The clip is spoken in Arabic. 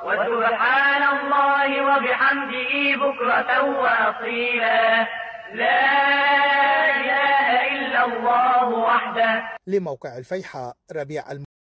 وسبحان الله وبحمده بكرة وأصيلا، لا إله إلا الله وحده. لموقع الفيحاء، ربيع